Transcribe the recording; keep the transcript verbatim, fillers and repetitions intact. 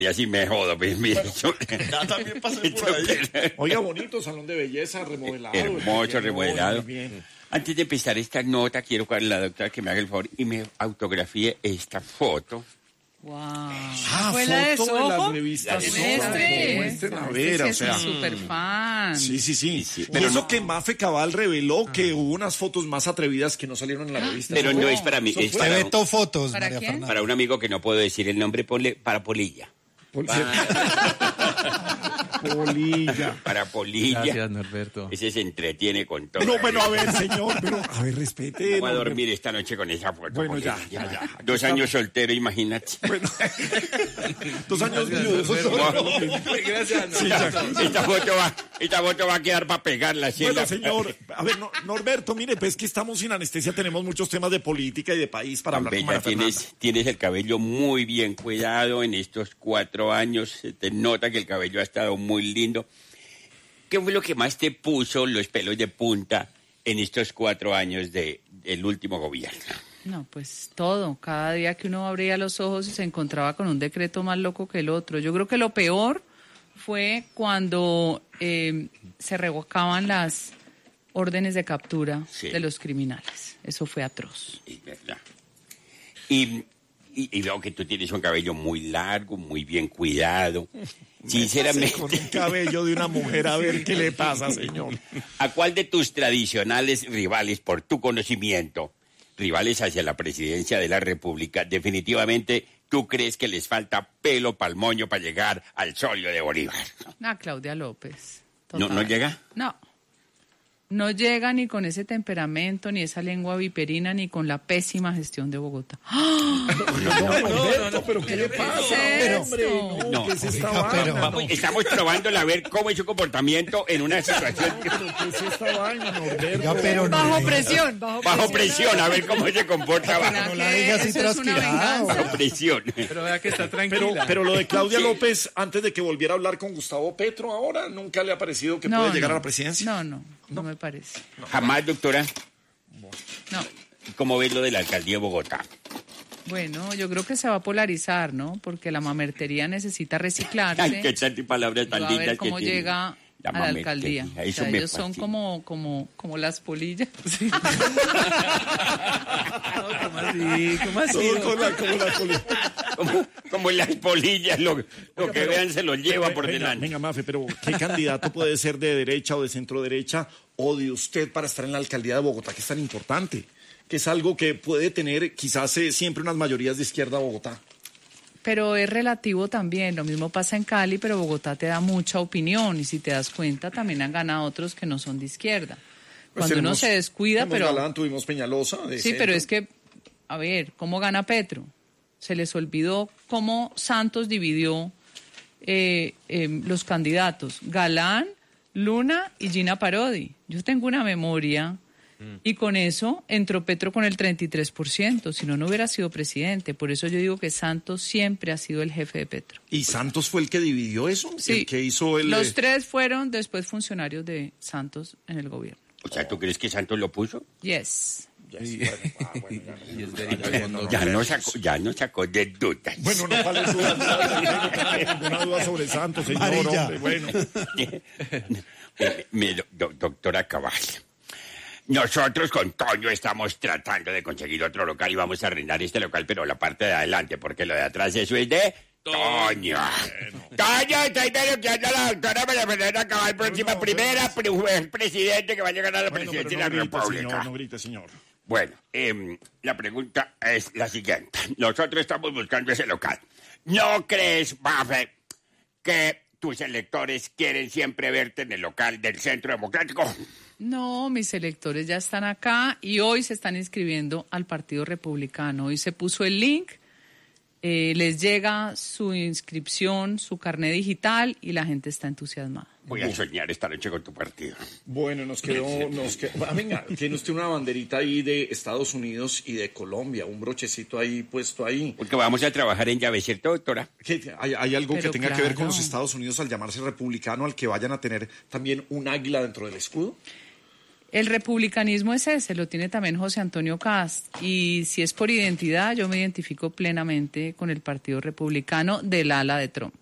Y así me jodo, pues mire. Yo, ya también pasé por ahí. Oiga, bonito, salón de belleza, remodelado. Hermoso, bien, remodelado. Muy bien. Antes de empezar esta nota, quiero que la doctora que me haga el favor y me autografíe esta foto. Wow. Ah, ¿Fue la de foto de las Soho? revistas. Este. Muestren a Este ver, sí o es sea. un super fan. Sí, sí, sí. Sí, sí. Pero Pero eso no- que Mafe Cabal reveló que hubo unas fotos más atrevidas que no salieron en la revista. Pero Eso no fue- es para mí, eso es fue- para, Te veto fotos, ¿Para María quién? Fernanda. para un amigo que no puedo decir el nombre, ponle para Polilla. Pol- Polilla. Para Polilla. Gracias, Norberto. Ese se entretiene con todo. No, bueno, a ver, señor, pero a ver, respete. Voy a no, dormir esta noche con esa foto. Bueno, porque ya, ya, ya. Aquí Dos está. años soltero, imagínate. Bueno, dos años viudos. Gracias, Sí, ya. Esta foto va, esta foto va a quedar para pegarla. así en Bueno, la- señor, a ver, no- Norberto, mire, pues que estamos sin anestesia, tenemos muchos temas de política y de país para hablar con Bella, María Fernanda. tienes, tienes el cabello muy bien cuidado en estos cuatro años. Se te nota que el cabello ha estado muy lindo. ¿Qué fue lo que más te puso los pelos de punta en estos cuatro años de, del último gobierno? No, pues todo. Cada día que uno abría los ojos y se encontraba con un decreto más loco que el otro. Yo creo que lo peor fue cuando eh, se revocaban las órdenes de captura Sí. de los criminales. Eso fue atroz. Es verdad. Y, y, y veo que tú tienes un cabello muy largo, muy bien cuidado. Sinceramente, Con un cabello de una mujer, a ver qué le pasa, señor. ¿a cuál de tus tradicionales rivales, por tu conocimiento, rivales hacia la presidencia de la República, definitivamente tú crees que les falta pelo pa'l moño para llegar al solio de Bolívar? Ah, Claudia López. ¿No, Total. no llega? No. No llega ni con ese temperamento, ni esa lengua viperina, ni con la pésima gestión de Bogotá. ¡Ah! Norberto, pero ¿qué le pasa? ¿Qué es Hombre, esto? no, No. ¿qué es esta Oiga, pero- vaina? Vamos, estamos probándole a ver cómo es su comportamiento en una situación ¿Pero qué es esta vaina, Norberto? Oiga, pero no Bajo le- presión, bajo, bajo presión, a ver cómo se comporta bajo, No la diga así Eso es una trasquilado. venganza. bajo presión. Pero vea que está Pero, tranquila. pero lo de Claudia López, antes de que volviera a hablar con Gustavo Petro ahora, ¿nunca le ha parecido que puede llegar no. a la presidencia? No, no, no me parece. Jamás, doctora. No. ¿Cómo ves lo de la alcaldía de Bogotá? Bueno, yo creo que se va a polarizar, ¿no? Porque la mamertería necesita reciclarse. Ay, qué tantas palabras tan Va a lindas ver cómo que tiene. llega La a la mamertería, alcaldía. O eso sea, me ellos son fascina. como, como, como las polillas. Sí. ¿Cómo así? ¿Cómo así? Todo con la, con la, con la- Como, como las polillas, lo, lo Oiga, que pero- vean se lo lleva por venga, delante. Venga, Mafe, pero ¿qué candidato puede ser de derecha o de centro derecha o de usted para estar en la alcaldía de Bogotá, que es tan importante? Que es algo que puede tener quizás eh, siempre unas mayorías de izquierda a Bogotá. Pero es relativo también. Lo mismo pasa en Cali, pero Bogotá te da mucha opinión. Y si te das cuenta, también han ganado otros que no son de izquierda. Pues Cuando uno tenemos- se descuida, tenemos pero... Galán, tuvimos Peñalosa. de Sí, centro. pero es que, a ver, ¿cómo gana Petro? Se les olvidó cómo Santos dividió eh, eh, los candidatos. Galán, Luna y Gina Parodi. Yo tengo una memoria y con eso entró Petro con el treinta y tres por ciento. Si no, no hubiera sido presidente. Por eso yo digo que Santos siempre ha sido el jefe de Petro. ¿Y Santos fue el que dividió eso? Sí, ¿El que hizo el...? los eh, tres fueron después funcionarios de Santos en el gobierno. O sea, ¿tú crees que Santos lo puso? Yes. Y es verídico. Ya no sacó, ya no sacó de dudas. Bueno, no vale duda, no hay ninguna duda sobre Santos, señor. Amarilla. Hombre, bueno. Eh, mi do- do- doctora Cabal, nosotros con Toño estamos tratando de conseguir otro local y vamos a arrendar este local, pero la parte de adelante, porque lo de atrás eso es de Toño. Toño, estoy denunciando a la doctora María Fernanda Cabal, próxima primera pre- presidente que va a llegar a la Bueno, presidencia pero de no la grite, República. señor, no grite, señor. Bueno, em, la pregunta es la siguiente. Nosotros estamos buscando ese local. ¿No crees, Mafe, que tus electores quieren siempre verte en el local del Centro Democrático? No, mis electores ya están acá y hoy se están inscribiendo al Partido Republicano. Hoy se puso el link, eh, les llega su inscripción, su carné digital y la gente está entusiasmada. Voy a soñar esta noche con tu partido. Bueno, nos quedó... Nos quedó ah, venga, tiene usted una banderita ahí de Estados Unidos y de Colombia, un brochecito ahí puesto ahí. Porque vamos a trabajar en llave, ¿cierto, doctora? ¿Qué- ¿Hay, hay algo Pero que tenga que ver con claro. los Estados Unidos al llamarse republicano, al que vayan a tener también un águila dentro del escudo? El republicanismo es ese, lo tiene también José Antonio Cast. Y si es por identidad, yo me identifico plenamente con el Partido Republicano del ala de Trump.